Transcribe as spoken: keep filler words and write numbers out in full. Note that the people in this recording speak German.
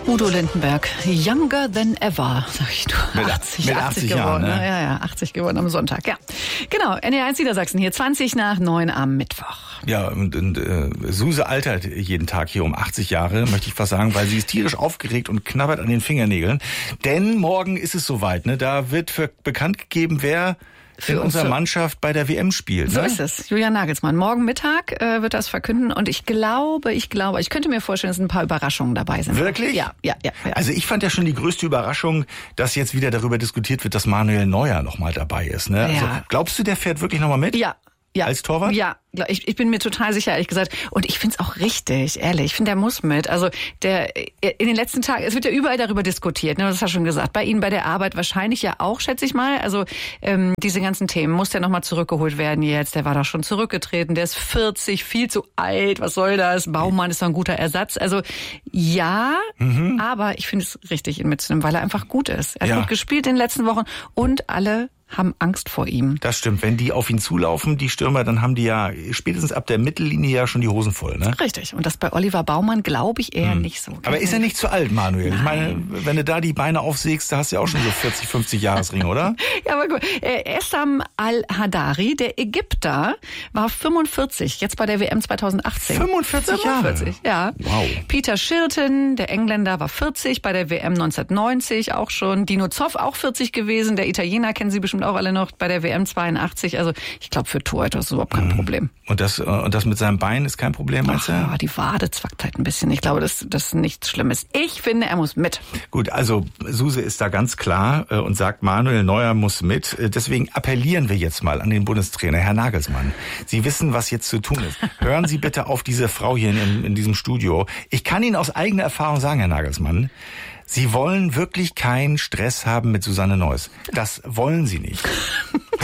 Udo Lindenberg, younger than ever, sag ich nur. Mit, achtzig, mit achtzig, achtzig geworden. Jahren, ne? Ja, ja, achtzig geworden am Sonntag, ja. Genau, N D R eins Niedersachsen hier, zwanzig nach neun am Mittwoch. Ja, und, und äh, Suse altert jeden Tag hier um achtzig Jahre, möchte ich fast sagen, weil sie ist tierisch aufgeregt und knabbert an den Fingernägeln. Denn morgen ist es soweit, ne? Da wird für bekannt gegeben, wer in unserer Mannschaft bei der W M spielt. So ne? ist es. Julian Nagelsmann. Morgen Mittag äh, wird das verkünden und ich glaube, ich glaube, ich könnte mir vorstellen, dass ein paar Überraschungen dabei sind. Wirklich? Ja, ja, ja, ja. Also ich fand ja schon die größte Überraschung, dass jetzt wieder darüber diskutiert wird, dass Manuel Neuer nochmal dabei ist. Ne? Also, Ja. glaubst du, der fährt wirklich nochmal mit? Ja. Ja. Als Torwart? Ja, ich, ich bin mir total sicher, ehrlich gesagt. Und ich finde es auch richtig, ehrlich. Ich finde, der muss mit. Also der in den letzten Tagen, es wird ja überall darüber diskutiert, ne? Das hast du schon gesagt. Bei Ihnen bei der Arbeit wahrscheinlich ja auch, schätze ich mal. Also ähm, diese ganzen Themen, muss der nochmal zurückgeholt werden jetzt? Der war doch schon zurückgetreten, der ist vierzig, viel zu alt, was soll das? Baumann ist doch ein guter Ersatz. Also ja, mhm. aber ich finde es richtig, ihn mitzunehmen, weil er einfach gut ist. Er hat Ja. gut gespielt in den letzten Wochen und alle haben Angst vor ihm. Das stimmt. Wenn die auf ihn zulaufen, die Stürmer, dann haben die ja spätestens ab der Mittellinie ja schon die Hosen voll, ne? Richtig. Und das bei Oliver Baumann glaube ich eher hm. nicht so. Aber ist er nicht zu alt, Manuel? Nein. Ich meine, wenn du da die Beine aufsägst, da hast du ja auch schon so vierzig, fünfzig Jahresringe, oder? Ja, aber gut. Essam Al-Hadari, der Ägypter, war fünfundvierzig, jetzt bei der W M zweitausendachtzehn. fünfundvierzig Jahre? fünfundvierzig, ja. Wow. Peter Shilton, der Engländer, war vierzig, bei der W M neunzehnhundertneunzig auch schon. Dino Zoff auch vierzig gewesen, der Italiener kennen Sie bestimmt auch alle noch, bei der W M zweiundachtzig. Also ich glaube, für Torhüter ist das überhaupt kein Mhm. Problem. Und das, und das mit seinem Bein ist kein Problem, meinst du? Ach, die Wade zwackt halt ein bisschen. Ich glaube, das, das ist nichts Schlimmes. Ich finde, er muss mit. Gut, also Suse ist da ganz klar äh, und sagt, Manuel Neuer muss mit. Äh, Deswegen appellieren wir jetzt mal an den Bundestrainer, Herr Nagelsmann. Sie wissen, was jetzt zu tun ist. Hören Sie bitte auf diese Frau hier in, in diesem Studio. Ich kann Ihnen aus eigener Erfahrung sagen, Herr Nagelsmann, Sie wollen wirklich keinen Stress haben mit Susanne Neuss. Das wollen Sie nicht.